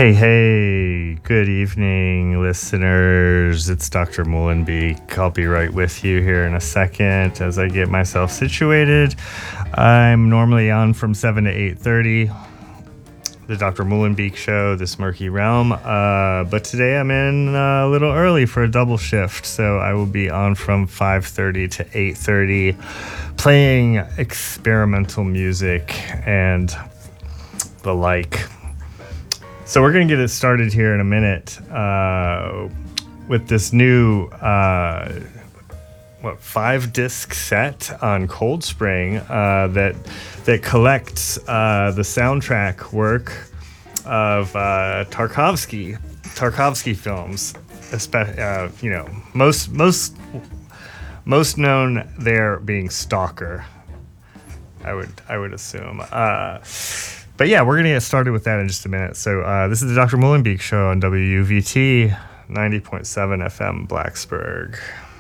Hey, good evening, listeners. It's Dr. Mullenbeek. I'll be right with you here in a second as I get myself situated. I'm normally on from 7 to 8:30, the Dr. Mullenbeek Show, This Murky Realm. But today I'm in a little early for a double shift, so I will be on from 5:30 to 8:30, playing experimental music and the like. So we're going to get it started here in a minute with this new 5-disc set on Cold Spring that collects the soundtrack work of Tarkovsky films. Most known there being Stalker, I would assume. But yeah, we're going to get started with that in just a minute. So this is the Dr. Mullenbeek Show on WUVT 90.7 FM Blacksburg.